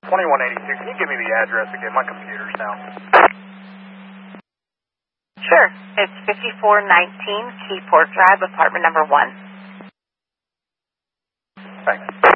2182. Can you give me the address again? My computer's down. Sure. It's 5419 Keyport Drive, apartment number 1. Thanks.